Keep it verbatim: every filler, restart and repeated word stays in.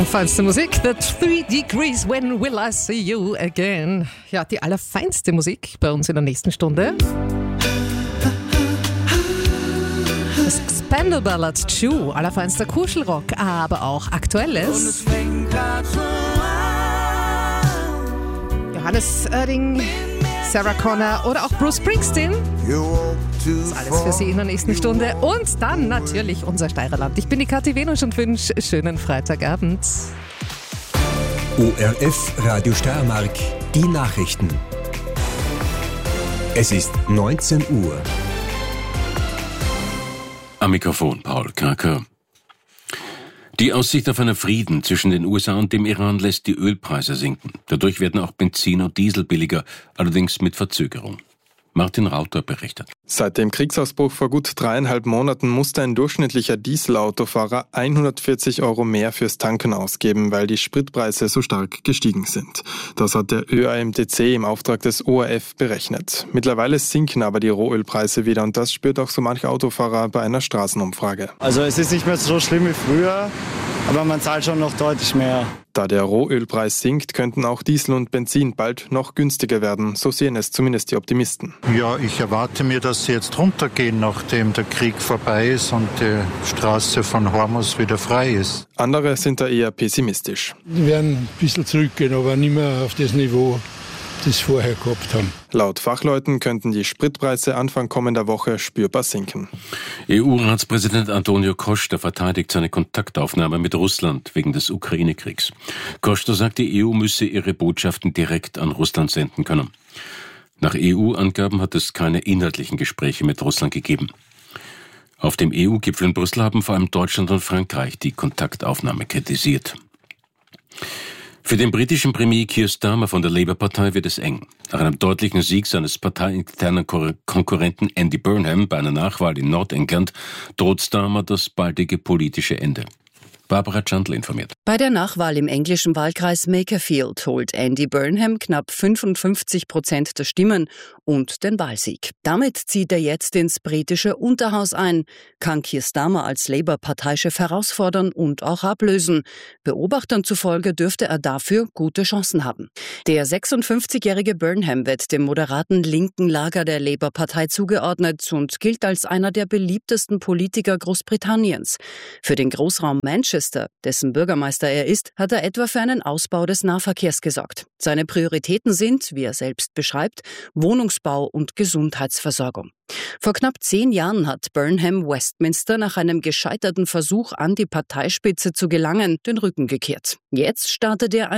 Feinste Musik, The Three Degrees, When Will I See You Again? Ja, die allerfeinste Musik bei uns in der nächsten Stunde. Das Spandau Ballet Chew, allerfeinster Kuschelrock, aber auch Aktuelles. Johannes Oerding, Sarah Connor oder auch Bruce Springsteen. Das ist alles für Sie in der nächsten Stunde. Und dann natürlich unser Steirerland. Ich bin die Kathi Venusch und wünsche schönen Freitagabend. O R F Radio Steiermark, die Nachrichten. Es ist neunzehn Uhr. Am Mikrofon Paul Kraker. Die Aussicht auf einen Frieden zwischen den U S A und dem Iran lässt die Ölpreise sinken. Dadurch werden auch Benzin und Diesel billiger, allerdings mit Verzögerung. Martin Rauter berichtet. Seit dem Kriegsausbruch vor gut dreieinhalb Monaten musste ein durchschnittlicher Dieselautofahrer hundertvierzig Euro mehr fürs Tanken ausgeben, weil die Spritpreise so stark gestiegen sind. Das hat der Ö A M T C im Auftrag des O R F berechnet. Mittlerweile sinken aber die Rohölpreise wieder und das spürt auch so mancher Autofahrer bei einer Straßenumfrage. Also es ist nicht mehr so schlimm wie früher, aber man zahlt schon noch deutlich mehr. Da der Rohölpreis sinkt, könnten auch Diesel und Benzin bald noch günstiger werden. So sehen es zumindest die Optimisten. Ja, ich erwarte mir, dass sie jetzt runtergehen, nachdem der Krieg vorbei ist und die Straße von Hormuz wieder frei ist. Andere sind da eher pessimistisch. Die werden ein bisschen zurückgehen, aber nicht mehr auf das Niveau, das sie vorher gehabt haben. Laut Fachleuten könnten die Spritpreise Anfang kommender Woche spürbar sinken. E U-Ratspräsident Antonio Costa verteidigt seine Kontaktaufnahme mit Russland wegen des Ukraine-Kriegs. Costa sagt, die E U müsse ihre Botschaften direkt an Russland senden können. Nach E U-Angaben hat es keine inhaltlichen Gespräche mit Russland gegeben. Auf dem E U-Gipfel in Brüssel haben vor allem Deutschland und Frankreich die Kontaktaufnahme kritisiert. Für den britischen Premier Keir Starmer von der Labour-Partei wird es eng. Nach einem deutlichen Sieg seines parteiinternen Konkurrenten Andy Burnham bei einer Nachwahl in Nordengland droht Starmer das baldige politische Ende. Barbara Chandler informiert. Bei der Nachwahl im englischen Wahlkreis Makerfield holt Andy Burnham knapp fünfundfünfzig Prozent der Stimmen und den Wahlsieg. Damit zieht er jetzt ins britische Unterhaus ein, kann Keir Starmer als Labour-Parteichef herausfordern und auch ablösen. Beobachtern zufolge dürfte er dafür gute Chancen haben. Der sechsundfünfzigjährige Burnham wird dem moderaten linken Lager der Labour-Partei zugeordnet und gilt als einer der beliebtesten Politiker Großbritanniens. Für den Großraum Manchester, dessen Bürgermeister er ist, hat er etwa für einen Ausbau des Nahverkehrs gesorgt. Seine Prioritäten sind, wie er selbst beschreibt, Wohnungsbau und Gesundheitsversorgung. Vor knapp zehn Jahren hat Burnham Westminster nach einem gescheiterten Versuch, an die Parteispitze zu gelangen, den Rücken gekehrt. Jetzt startet er